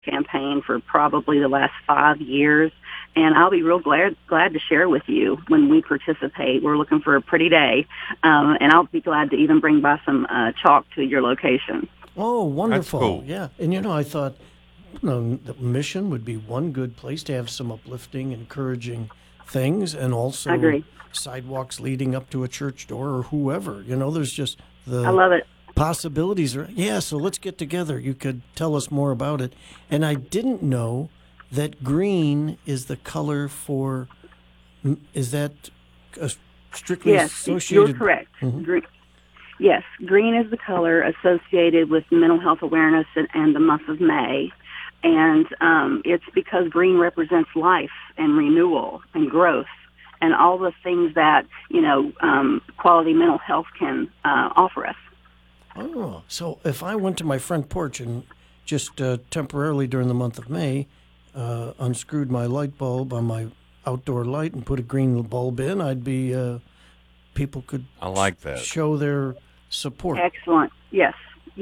campaign for probably the last 5 years, and I'll be real glad to share with you when we participate. We're looking for a pretty day, and I'll be glad to even bring by some chalk to your location. Oh, wonderful. That's cool. Yeah. And, I thought the Mission would be one good place to have some uplifting, encouraging things, and also I agree. sidewalks leading up to a church door or whoever. There's just I love it. possibilities. So let's get together. You could tell us more about it. And I didn't know that green is the color for, is that strictly Yes, associated? you're correct. Yes, green is the color associated with mental health awareness and the month of May. And it's because green represents life and renewal and growth and all the things that, quality mental health can offer us. Oh, so if I went to my front porch and just temporarily during the month of May unscrewed my light bulb on my outdoor light and put a green bulb in, I'd be, people could I like that. show their support. Excellent. Yes.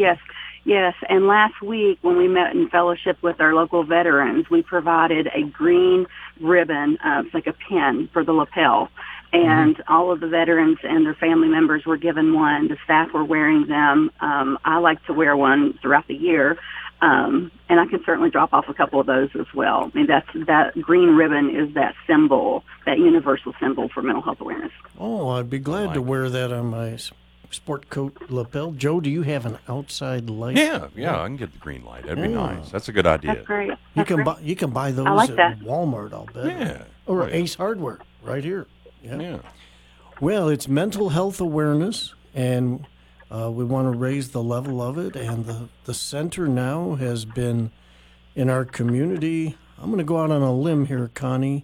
And last week when we met in fellowship with our local veterans, we provided a green ribbon, it's like a pin for the lapel. And all of the veterans and their family members were given one. The staff were wearing them. I like to wear one throughout the year. And I can certainly drop off a couple of those as well. I mean, that green ribbon is that symbol, that universal symbol for mental health awareness. Oh, I'd be glad to wear that on my sport coat lapel. Joe, do you have an outside light? Yeah, I can get the green light. That'd be nice. That's a good idea. That's great. You can buy those like at that. Walmart, I'll bet. Yeah. Or Right. Ace Hardware, right here. Yeah. Well, it's mental health awareness, and we want to raise the level of it. And the center now has been in our community. I'm going to go out on a limb here, Connie.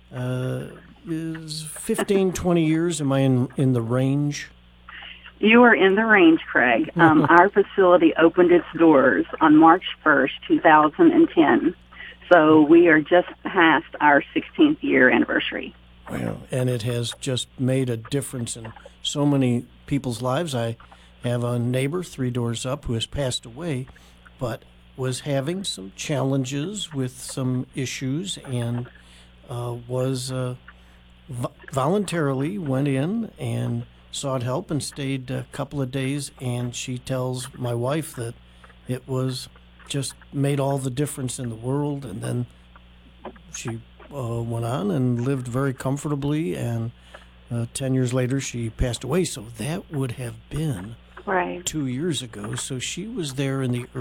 Is 15, 20 years? Am I in the range? You are in the range, Craig. Our facility opened its doors on March 1st, 2010. So we are just past our 16th year anniversary. Well, and it has just made a difference in so many people's lives. I have a neighbor 3 doors up who has passed away, but was having some challenges with some issues and was voluntarily went in and sought help and stayed a couple of days. And she tells my wife that it was just made all the difference in the world. And then she went on and lived very comfortably, and 10 years later she passed away. So that would have been Right. 2 years ago. So she was there in the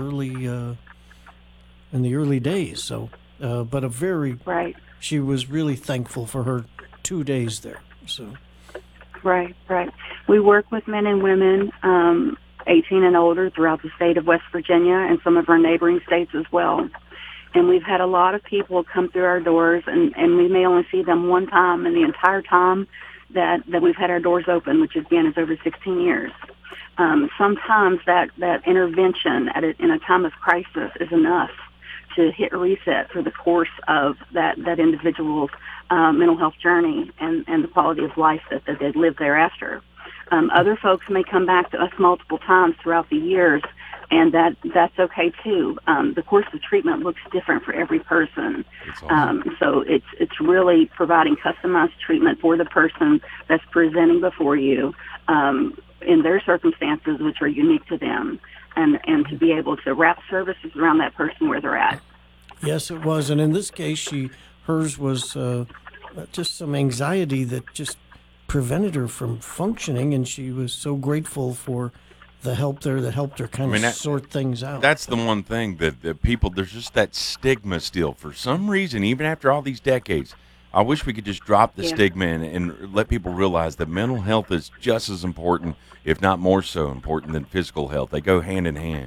early days. So, but a very Right. she was really thankful for her 2 days there. So, Right. We work with men and women 18 and older throughout the state of West Virginia and some of our neighboring states as well. And we've had a lot of people come through our doors, and we may only see them one time in the entire time that we've had our doors open, which again is over 16 years. Sometimes that intervention in a time of crisis is enough to hit reset for the course of that individual's mental health journey and the quality of life that they live thereafter. Other folks may come back to us multiple times throughout the years, and that's okay too. The course of treatment looks different for every person. Awesome. So it's really providing customized treatment for the person that's presenting before you in their circumstances, which are unique to them, and to be able to wrap services around that person where they're at. yes, it was. And in this case, hers was just some anxiety that just prevented her from functioning, and she was so grateful for the help there that helped her kind of sort things out. That's the one thing that people, there's just that stigma still. For some reason, even after all these decades, I wish we could just drop the stigma and let people realize that mental health is just as important, if not more so important, than physical health. They go hand in hand.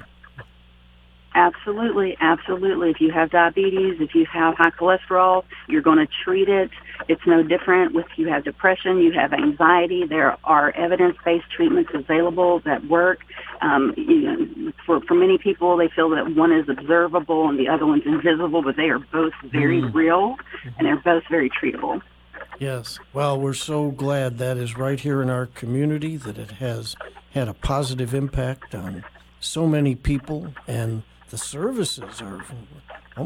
Absolutely. If you have diabetes, if you have high cholesterol, you're going to treat it. It's no different if you have depression, you have anxiety. There are evidence-based treatments available that work. For many people, they feel that one is observable and the other one's invisible, but they are both very real, and they're both very treatable. Yes. Well, we're so glad that is right here in our community, that it has had a positive impact on so many people, and the services are